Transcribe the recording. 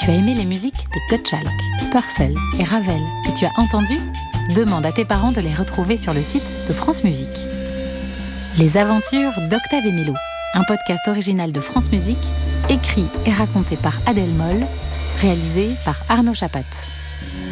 Tu as aimé les musiques de Gottschalk, Purcell et Ravel que tu as entendues ? Demande à tes parents de les retrouver sur le site de France Musique. Les aventures d'Octave et Mélo, un podcast original de France Musique, écrit et raconté par Adèle Moll, réalisé par Arnaud Chapat.